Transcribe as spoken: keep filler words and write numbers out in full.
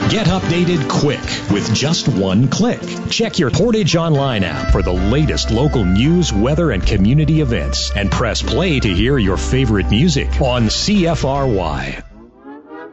Get updated quick with just one click. Check your Portage Online app for the latest local news, weather, and community events, and press play to hear your favorite music on C F R Y.